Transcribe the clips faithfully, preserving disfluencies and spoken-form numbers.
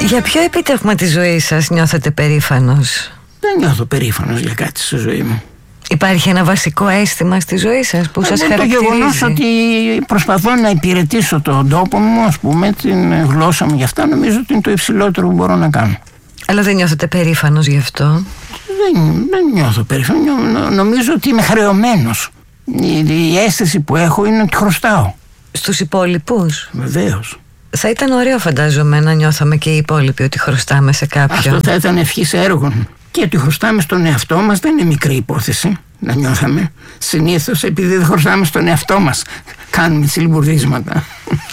Για ποιο επίτευγμα της ζωής σας νιώθετε περήφανος? Δεν νιώθω περήφανος για κάτι στη ζωή μου. Υπάρχει ένα βασικό αίσθημα στη ζωή σας που σας Εγώ χαρακτηρίζει? Το γεγονός ότι προσπαθώ να υπηρετήσω τον τόπο μου, ας πούμε, την γλώσσα μου, γι' αυτά νομίζω ότι είναι το υψηλότερο που μπορώ να κάνω. Αλλά δεν νιώθετε περήφανος γι' αυτό? Δεν, δεν νιώθω περήφανο. Νομίζω ότι είμαι χρεωμένος. Η, η αίσθηση που έχω είναι ότι χρωστάω. Στους υπόλοιπους? Βεβαίως. Θα ήταν ωραίο, φαντάζομαι, να νιώθαμε και οι υπόλοιποι ότι χρωστάμε σε κάποιον. Αυτό θα ήταν ευχής έργων. Και ότι χρωστάμε στον εαυτό μας δεν είναι μικρή υπόθεση να νιώθαμε. Συνήθως, επειδή δεν χρωστάμε στον εαυτό μας, κάνουμε τσιλμπουρδίσματα.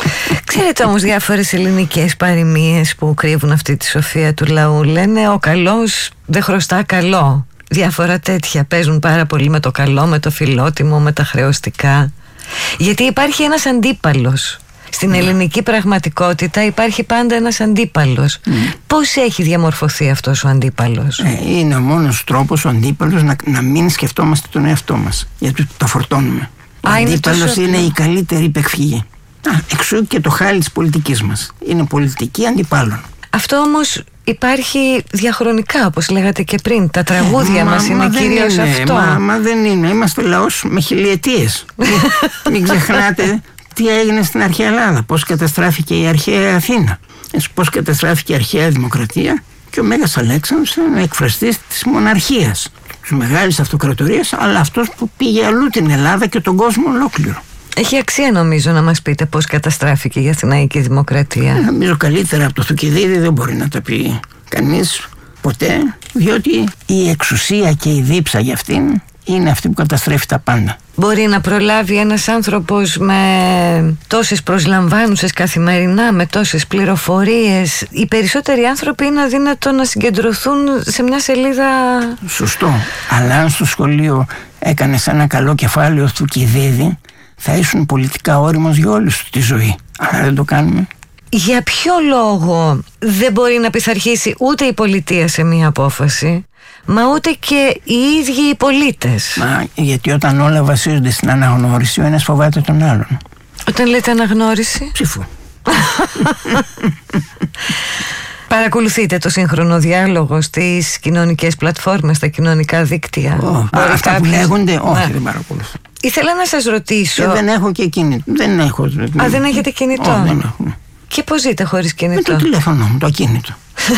Ξέρετε όμως διάφορες ελληνικές παροιμίες που κρύβουν αυτή τη σοφία του λαού? Λένε ο καλός δεν χρωστά καλό. Διάφορα τέτοια παίζουν πάρα πολύ με το καλό, με το φιλότιμο, με τα χρεωστικά. Γιατί υπάρχει ένας αντίπαλος. Στην ελληνική πραγματικότητα υπάρχει πάντα ένας αντίπαλος. Mm. Πώς έχει διαμορφωθεί αυτός ο αντίπαλος? Ε, είναι ο μόνος τρόπος ο αντίπαλος να, να μην σκεφτόμαστε τον εαυτό μας. Γιατί το φορτώνουμε. Ο Α, αντίπαλος είναι, είναι, είναι η καλύτερη υπεκφυγή. Α, εξού και το χάλι της πολιτικής μας. Είναι πολιτική αντιπάλων. Αυτό όμως υπάρχει διαχρονικά, όπως λέγατε και πριν. Τα τραγούδια ε, μας μα, είναι μα κυρίως είναι, αυτό. Μα, μα δεν είναι. Είμαστε λαός με χιλιετίες. μην, μην ξεχνάτε τι έγινε στην αρχαία Ελλάδα, πώς καταστράφηκε η αρχαία Αθήνα, πώς καταστράφηκε η αρχαία Δημοκρατία, και ο Μέγας Αλέξανδρος ήταν εκφραστής της μοναρχίας, της μεγάλης αυτοκρατορίας, αλλά αυτός που πήγε αλλού την Ελλάδα και τον κόσμο ολόκληρο. Έχει αξία νομίζω να μας πείτε πώς καταστράφηκε η Αθηναϊκή Δημοκρατία. Ε, νομίζω καλύτερα από το Θουκυδίδη δεν μπορεί να τα πει κανείς ποτέ, διότι η εξουσία και η δίψα για αυτήν είναι αυτή που καταστρέφει τα πάντα. Μπορεί να προλάβει ένας άνθρωπος με τόσες προσλαμβάνουσες καθημερινά, με τόσες πληροφορίες? Οι περισσότεροι άνθρωποι είναι αδύνατο να συγκεντρωθούν σε μια σελίδα. Σωστό. Αλλά αν στο σχολείο έκανες ένα καλό κεφάλαιο Θουκυδίδη, θα ήσουν πολιτικά όριμος για όλη σου τη ζωή. Αλλά δεν το κάνουμε. Για ποιο λόγο δεν μπορεί να πειθαρχήσει ούτε η πολιτεία σε μια απόφαση, μα ούτε και οι ίδιοι οι πολίτες? Μα γιατί όταν όλα βασίζονται στην αναγνώριση, ο ένας φοβάται τον άλλον. Όταν λέτε αναγνώριση? Ψήφου. Παρακολουθείτε το σύγχρονο διάλογο στις κοινωνικές πλατφόρμες, στα κοινωνικά δίκτυα? Oh, αυτά κάποιος... που λέγονται, όχι, ναι. Δεν παρακολουθώ. Ήθελα να σας ρωτήσω. Και δεν έχω και κινητό. Δεν έχω. Α, δεν έχετε κινητό? Oh, δεν έχω. Και πώς ζείτε χωρίς κινητό? Με το τηλέφωνο μου, το ακίνητο.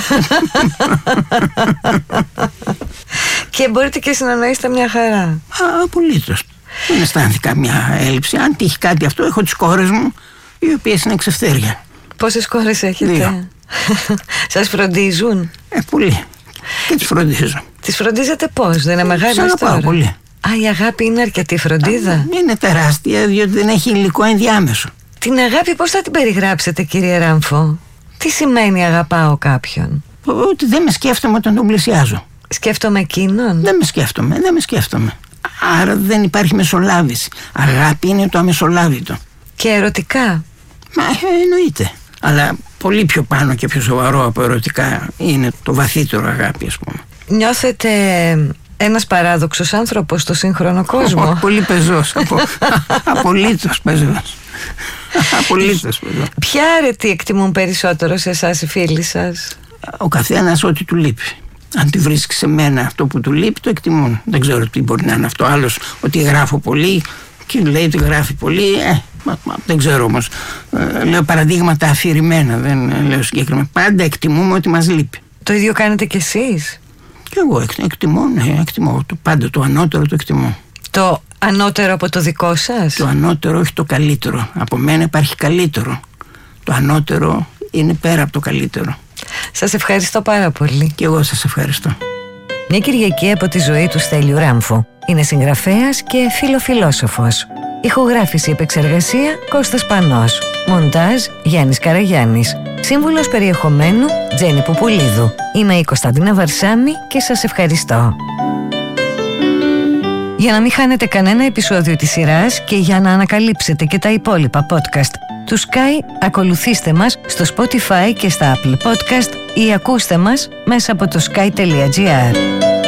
Και μπορείτε και συνεννοείστε μια χαρά? Α, απολύτως. Δεν αισθάνθηκα καμιά έλλειψη. Αν τύχει κάτι αυτό, έχω τις κόρες μου, οι οποίες είναι εξευτέρια. Πόσες κόρες έχετε? Δύο. Σας φροντίζουν? Ε, πολύ. Και τις φροντίζω. Τις φροντίζετε πώς? Δεν είναι μεγάλες τώρα? Τις αγαπάω πολύ. Α, η αγάπη είναι αρκετή φροντίδα? Α, είναι τεράστια, διότι δεν έχει υλικό ενδιάμεσο. Την αγάπη πώς θα την περιγράψετε, κύριε Ράμφο? Τι σημαίνει αγαπάω κάποιον? Ότι δεν με σκέφτομαι όταν τον πλησιάζω. Σκέφτομαι εκείνον? Δεν με σκέφτομαι, δεν με σκέφτομαι. Άρα δεν υπάρχει μεσολάβηση. Αγάπη είναι το αμεσολάβητο. Και ερωτικά? Μα εννοείται. Αλλά πολύ πιο πάνω και πιο σοβαρό από ερωτικά είναι το βαθύτερο αγάπη, ας πούμε. Νιώθετε ένας παράδοξος άνθρωπος στο σύγχρονο κόσμο? Oh, πολύ πεζός. απο, απολύτως πεζός. Απολύτως πεζός. Ποια αρετή εκτιμούν περισσότερο σε εσάς οι φίλοι σας? Ο καθένας ό,τι του λείπει. Αν τη βρίσκει σε μένα αυτό που του λείπει, το εκτιμούν. Δεν ξέρω τι μπορεί να είναι αυτό. Άλλος ότι γράφω πολύ και λέει ότι γράφει πολύ. Ε, μα, μα, δεν ξέρω όμως. Ε, λέω παραδείγματα αφηρημένα, δεν ε, λέω συγκεκριμένα. Πάντα εκτιμούμε ότι μας λείπει. Το ίδιο κάνετε κι εσείς? Και εγώ εκ, εκτιμώ, ναι, εκτιμώ. Το, πάντα το ανώτερο το εκτιμώ. Το ανώτερο από το δικό σας? Το ανώτερο, όχι το καλύτερο. Από μένα υπάρχει καλύτερο. Το ανώτερο είναι πέρα από το καλύτερο. Σας ευχαριστώ πάρα πολύ. Και εγώ σας ευχαριστώ. Μια Κυριακή από τη ζωή του Στέλιου Ράμφου. Είναι συγγραφέας και φιλοφιλόσοφος. Ηχογράφηση επεξεργασία Κώστας Πανός. Μοντάζ Γιάννης Καραγιάννης. Σύμβουλος περιεχομένου Τζέννη Πουπουλίδου. Είμαι η Κωνσταντίνα Βαρσάμι και σας ευχαριστώ. Για να μην χάνετε κανένα επεισόδιο της σειράς και για να ανακαλύψετε και τα υπόλοιπα podcast του Sky, ακολουθήστε μας στο Spotify και στα Apple Podcast ή ακούστε μας μέσα από το sky τελεία gr.